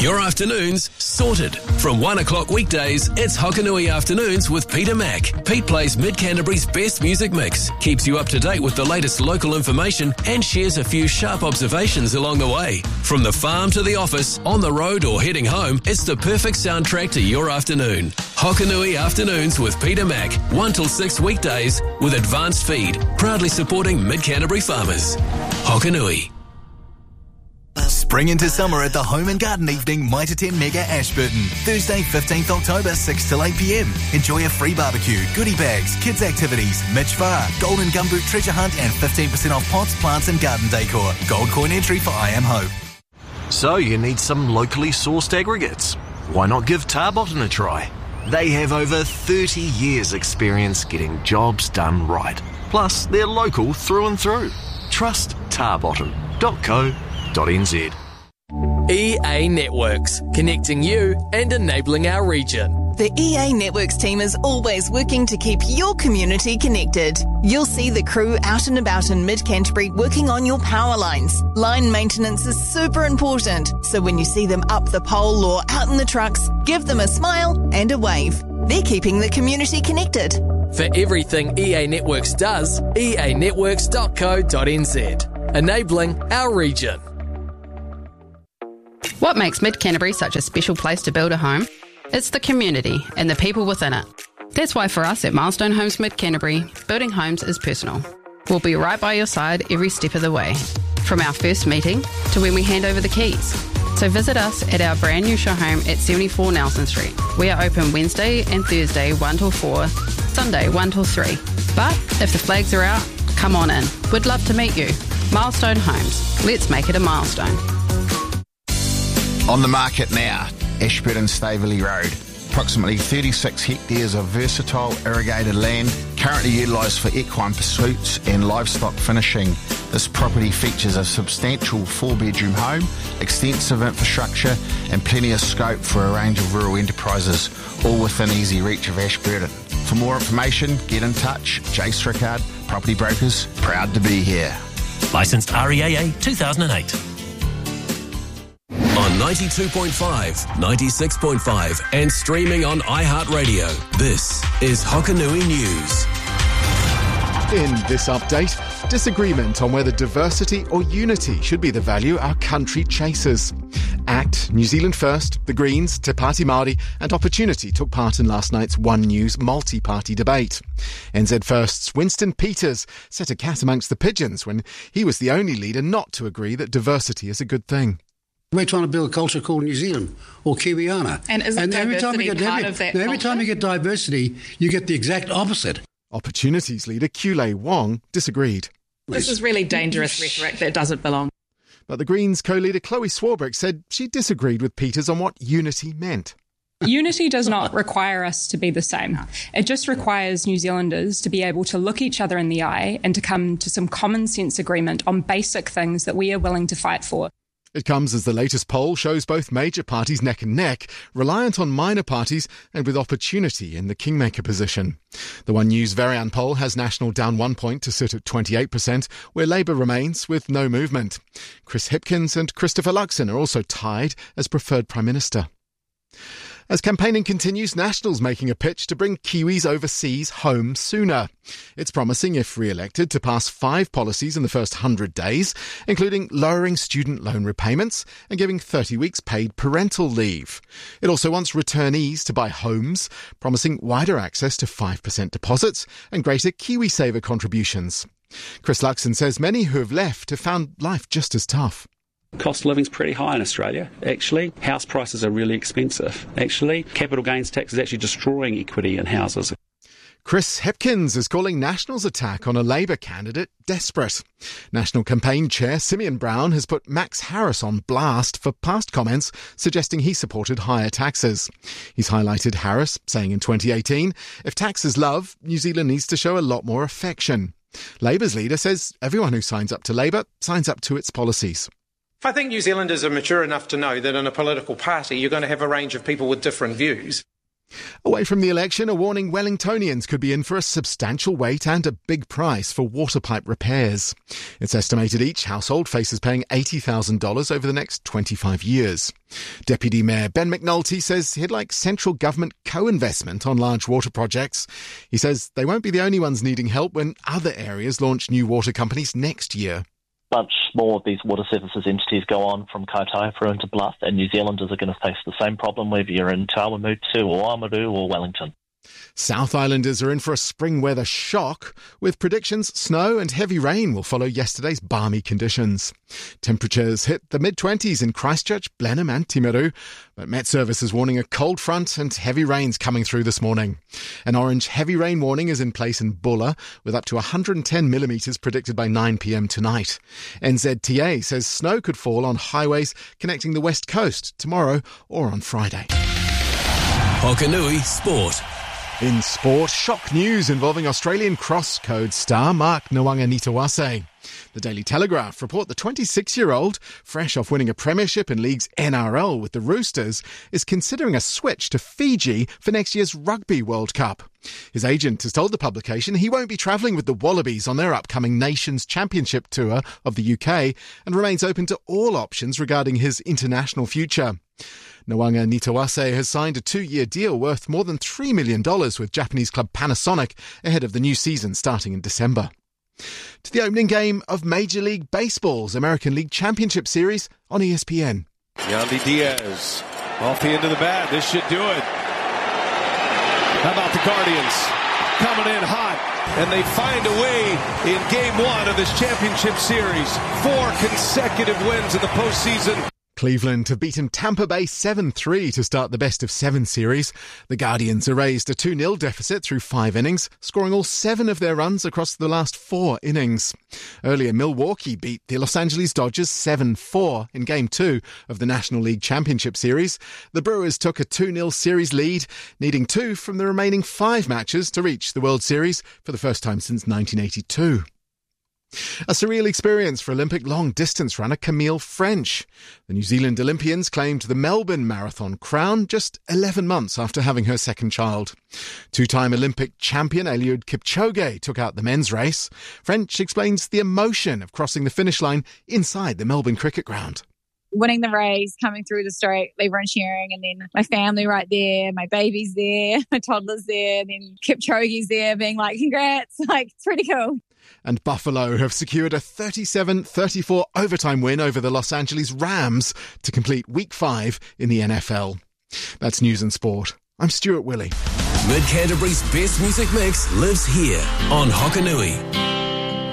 Your afternoons sorted. From 1 o'clock weekdays, it's Hokanui Afternoons with Peter Mack. Pete plays Mid-Canterbury's best music mix, keeps you up to date with the latest local information, and shares a few sharp observations along the way. From the farm to the office, on the road or heading home, it's the perfect soundtrack to your afternoon. Hokanui Afternoons with Peter Mack, 1 till 6 weekdays with Advanced Feed, proudly supporting Mid-Canterbury farmers. Hokanui. Spring into summer at the Home and Garden Evening Mitre 10 Mega Ashburton. Thursday, 15th October, 6 till 8 p.m. Enjoy a free barbecue, goodie bags, kids activities, Mitch Farr, Golden Gumboot treasure hunt and 15% off pots, plants and garden decor. Gold coin entry for I Am Hope. So you need some locally sourced aggregates. Why not give Tarbotton a try? They have over 30 years experience getting jobs done right. Plus, they're local through and through. Trust tarbotton.co.nz. EA Networks, connecting you and enabling our region. The EA Networks team is always working to keep your community connected. You'll see the crew out and about in Mid-Canterbury working on your power lines. Line maintenance is super important, so when you see them up the pole or out in the trucks, give them a smile and a wave. They're keeping the community connected. For everything EA Networks does, eanetworks.co.nz, enabling our region. What makes Mid-Canterbury such a special place to build a home? It's the community and the people within it. That's why for us at Milestone Homes Mid-Canterbury, building homes is personal. We'll be right by your side every step of the way, from our first meeting to when we hand over the keys. So visit us at our brand new show home at 74 Nelson Street. We are open Wednesday and Thursday 1 till 4, Sunday 1 till 3. But if the flags are out, come on in. We'd love to meet you. Milestone Homes. Let's make it a milestone. On the market now, Ashburton Staveley Road. Approximately 36 hectares of versatile irrigated land, currently utilised for equine pursuits and livestock finishing. This property features a substantial 4-bedroom home, extensive infrastructure and plenty of scope for a range of rural enterprises, all within easy reach of Ashburton. For more information, get in touch. Jay Strickard, Property Brokers, proud to be here. Licensed REAA 2008. On 92.5, 96.5 and streaming on iHeartRadio. This is Hokanui News. In this update, disagreement on whether diversity or unity should be the value our country chases. ACT, New Zealand First, the Greens, Te Pāti Māori and Opportunity took part in last night's One News multi-party debate. NZ First's Winston Peters set a cat amongst the pigeons when he was the only leader not to agree that diversity is a good thing. We're trying to build a culture called New Zealand or Kiwiana. And isn't diversity part of that culture? Every time you get diversity, you get the exact opposite. Opportunities leader Kulei Wong disagreed. This is really dangerous rhetoric that doesn't belong. But the Greens co-leader Chloe Swarbrick said she disagreed with Peters on what unity meant. Unity does not require us to be the same. It just requires New Zealanders to be able to look each other in the eye and to come to some common sense agreement on basic things that we are willing to fight for. It comes as the latest poll shows both major parties neck and neck, reliant on minor parties and with Opportunity in the kingmaker position. The One News Varian poll has National down 1 point to sit at 28%, where Labour remains with no movement. Chris Hipkins and Christopher Luxon are also tied as preferred Prime Minister. As campaigning continues, National's making a pitch to bring Kiwis overseas home sooner. It's promising, if re-elected, to pass 5 policies in the first 100 days, including lowering student loan repayments and giving 30 weeks paid parental leave. It also wants returnees to buy homes, promising wider access to 5% deposits and greater KiwiSaver contributions. Chris Luxon says many who have left have found life just as tough. Cost of living's pretty high in Australia, actually. House prices are really expensive, actually. Capital gains tax is actually destroying equity in houses. Chris Hipkins is calling National's attack on a Labour candidate desperate. National campaign chair Simeon Brown has put Max Harris on blast for past comments suggesting he supported higher taxes. He's highlighted Harris, saying in 2018, if taxes love, New Zealand needs to show a lot more affection. Labour's leader says everyone who signs up to Labour signs up to its policies. I think New Zealanders are mature enough to know that in a political party you're going to have a range of people with different views. Away from the election, a warning Wellingtonians could be in for a substantial wait and a big price for water pipe repairs. It's estimated each household faces paying $80,000 over the next 25 years. Deputy Mayor Ben McNulty says he'd like central government co-investment on large water projects. He says they won't be the only ones needing help when other areas launch new water companies next year. Bunch more of these water services entities go on from Kaitaiwhara into Bluff, and New Zealanders are going to face the same problem whether you're in Tawamutu or Oamaru or Wellington. South Islanders are in for a spring weather shock, with predictions snow and heavy rain will follow yesterday's balmy conditions. Temperatures hit the mid-20s in Christchurch, Blenheim and Timaru, but Met Service is warning a cold front and heavy rains coming through this morning. An orange heavy rain warning is in place in Bulla, with up to 110 millimetres predicted by 9 p.m. tonight. NZTA says snow could fall on highways connecting the west coast tomorrow or on Friday. Hokanui Sport. In sport, shock news involving Australian cross-code star Mark Nawaqanitawase. The Daily Telegraph report the 26-year-old, fresh off winning a premiership in League's NRL with the Roosters, is considering a switch to Fiji for next year's Rugby World Cup. His agent has told the publication he won't be travelling with the Wallabies on their upcoming Nations Championship tour of the UK and remains open to all options regarding his international future. Nawaqanitawase has signed a 2-year deal worth more than $3 million with Japanese club Panasonic ahead of the new season starting in December. To the opening game of Major League Baseball's American League Championship Series on ESPN. Yandy Diaz off the end of the bat. This should do it. How about the Guardians coming in hot? And they find a way in Game 1 of this championship series. 4 consecutive wins in the postseason. Cleveland have beaten Tampa Bay 7-3 to start the best-of-7 series. The Guardians erased a 2-0 deficit through 5 innings, scoring all 7 of their runs across the last 4 innings. Earlier, Milwaukee beat the Los Angeles Dodgers 7-4 in Game 2 of the National League Championship Series. The Brewers took a 2-0 series lead, needing 2 from the remaining 5 matches to reach the World Series for the first time since 1982. A surreal experience for Olympic long-distance runner Camille French. The New Zealand Olympians claimed the Melbourne Marathon crown just 11 months after having her second child. 2-time Olympic champion Eliud Kipchoge took out the men's race. French explains the emotion of crossing the finish line inside the Melbourne cricket ground. Winning the race, coming through the straight, everyone cheering, and then my family right there, my baby's there, my toddler's there, and then Kipchoge's there being like, congrats, like, it's pretty cool. And Buffalo have secured a 37-34 overtime win over the Los Angeles Rams to complete Week 5 in the NFL. That's News and Sport. I'm Stuart Willey. Mid-Canterbury's best music mix lives here on Hokanui.